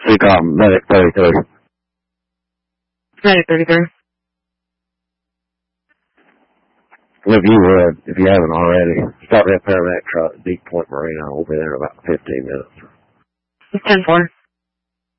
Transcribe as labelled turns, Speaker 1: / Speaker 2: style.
Speaker 1: CCOM, Medic 33.
Speaker 2: Medic 33.
Speaker 1: If you would, if you haven't already, start that paramedic truck at Deep Point Marina. We'll be there in about 15 minutes.
Speaker 2: It's 10-4.